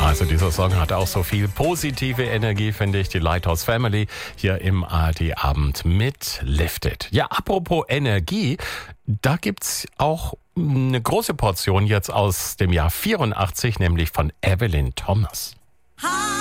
Also dieser Song hat auch so viel positive Energie, finde ich. Die Lighthouse Family hier im ARD-Abend mit Lifted. Ja, apropos Energie, da gibt's auch eine große Portion jetzt aus dem Jahr 84, nämlich von Evelyn Thomas. Ha!